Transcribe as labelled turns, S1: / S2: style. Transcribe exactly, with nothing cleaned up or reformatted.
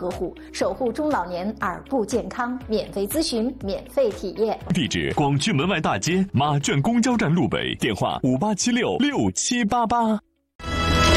S1: 呵护，守护中老年耳部健康。免费咨询，免费体验。
S2: 地址：广渠门外大街马圈公交站路北，电话五八七六六七八八。